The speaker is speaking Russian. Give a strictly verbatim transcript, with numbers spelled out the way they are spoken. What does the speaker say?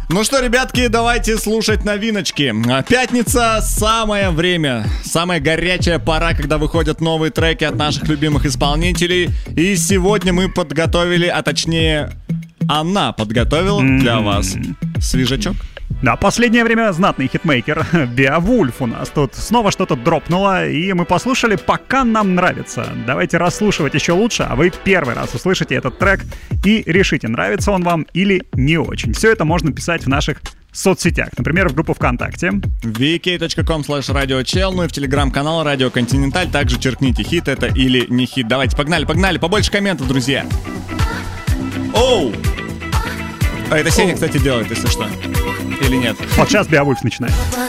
Ну что, ребятки, давайте слушать новиночки. Пятница — самое время, самая горячая пора, когда выходят новые треки от наших любимых исполнителей. И сегодня мы подготовили, а точнее, она подготовила mm-hmm. для вас свежачок. Да, последнее время знатный хитмейкер Беовульф у нас тут снова что-то дропнуло, и мы послушали «Пока нам нравится». Давайте расслушивать еще лучше, а вы первый раз услышите этот трек и решите, нравится он вам или не очень. Все это можно писать в наших соцсетях, например, в группу ВКонтакте ви кей точка ком слэш радиочел, ну и в телеграм-канал Радио Континенталь. Также черкните, хит это или не хит. Давайте, погнали, погнали, побольше комментов, друзья. Оу! А это Сеня, кстати, делает, если что. Или нет? Вот сейчас Беовульф начинает.